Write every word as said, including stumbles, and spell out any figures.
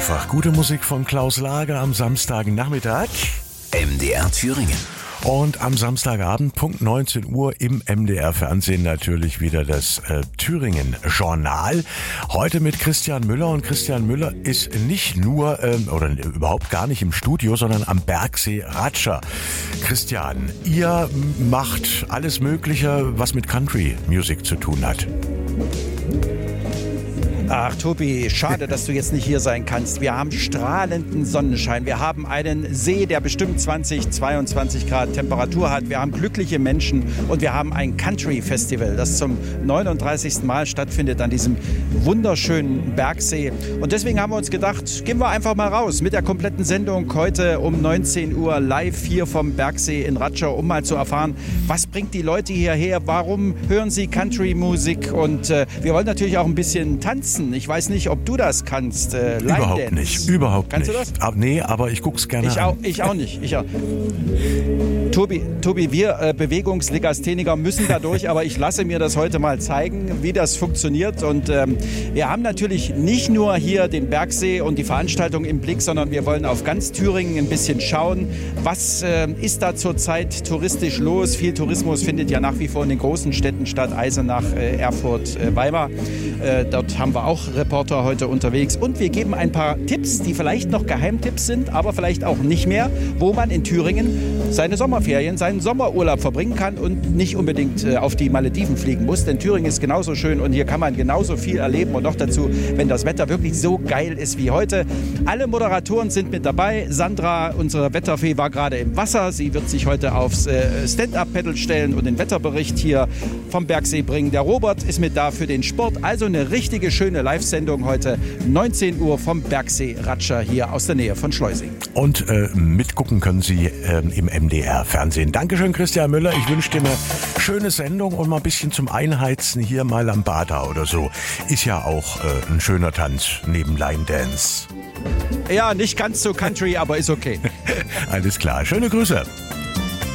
einfach. Gute Musik von Klaus Lager am Samstagnachmittag. M D R Thüringen. Und am Samstagabend, Punkt neunzehn Uhr, im M D R-Fernsehen natürlich wieder das äh, Thüringen-Journal. Heute mit Christian Müller. Und Christian Müller ist nicht nur, ähm, oder überhaupt gar nicht im Studio, sondern am Bergsee Ratscher. Christian, ihr macht alles Mögliche, was mit Country-Music zu tun hat. Ach, Tobi, schade, dass du jetzt nicht hier sein kannst. Wir haben strahlenden Sonnenschein. Wir haben einen See, der bestimmt zwanzig, zweiundzwanzig Grad Temperatur hat. Wir haben glückliche Menschen und wir haben ein Country-Festival, das zum neununddreißigsten Mal stattfindet an diesem wunderschönen Bergsee. Und deswegen haben wir uns gedacht, gehen wir einfach mal raus mit der kompletten Sendung heute um neunzehn Uhr live hier vom Bergsee in Ratscher, um mal zu erfahren, was bringt die Leute hierher, warum hören sie Country-Musik und äh, wir wollen natürlich auch ein bisschen tanzen. Ich weiß nicht, ob du das kannst. Äh, überhaupt Dance. nicht, überhaupt kannst nicht. Kannst du das? Aber, nee, aber ich guck's gerne ich an. Auch, ich auch nicht. Ich auch. Tobi, Tobi, wir äh, Bewegungslegastheniker müssen da durch, aber ich lasse mir das heute mal zeigen, wie das funktioniert. Und ähm, wir haben natürlich nicht nur hier den Bergsee und die Veranstaltung im Blick, sondern wir wollen auf ganz Thüringen ein bisschen schauen, was äh, ist da zurzeit touristisch los. Viel Tourismus findet ja nach wie vor in den großen Städten statt, Eisenach, äh, Erfurt, äh, Weimar. Äh, dort haben wir auch Reporter heute unterwegs. Und wir geben ein paar Tipps, die vielleicht noch Geheimtipps sind, aber vielleicht auch nicht mehr, wo man in Thüringen seine Sommerferien, seinen Sommerurlaub verbringen kann und nicht unbedingt äh, auf die Malediven fliegen muss. Denn Thüringen ist genauso schön und hier kann man genauso viel erleben. Und noch dazu, wenn das Wetter wirklich so geil ist wie heute. Alle Moderatoren sind mit dabei. Sandra, unsere Wetterfee, war gerade im Wasser. Sie wird sich heute aufs äh, Stand-Up-Paddle stellen und den Wetterbericht hier vom Bergsee bringen. Der Robert ist mit da für den Sport. Also eine richtige schöne Live-Sendung heute neunzehn Uhr vom Bergsee Ratscher hier aus der Nähe von Schleusing. Und äh, mitgucken können Sie äh, im M D R-Fernsehen. Dankeschön, Christian Müller. Ich wünsche dir eine schöne Sendung und mal ein bisschen zum Einheizen hier mal am Bader oder so. Ist ja auch äh, ein schöner Tanz neben Line Dance. Ja, nicht ganz so Country, aber ist okay. Alles klar. Schöne Grüße.